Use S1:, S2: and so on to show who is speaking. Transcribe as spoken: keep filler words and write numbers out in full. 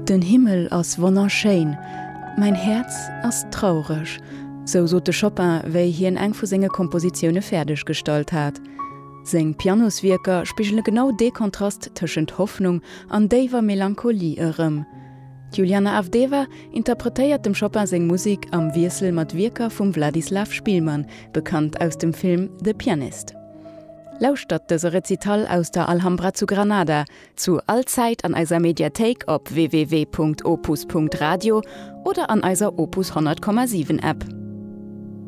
S1: Den Himmel ass wonnerschein, mein Herz ass traurig, so so de Chopin, wéi hi en eng vu senge Kompositionune fertig stalt hat. Seng Pianoswieker spichele genau de Kontrast tschent Hoffnung an déiwer Melancholie ërem. Juliana Avdeva interpretéiert dem Chopin seng Musik am Wirsel mat Wirker vum Wladislaw Spielmann, bekannt aus dem Film The Pianist. Lauscht dese Rezital aus der Alhambra zu Granada, zu Allzeit an eiser Mediathek op w w w punkt opus punkt radio oder an eiser Opus hundert Komma sieben App.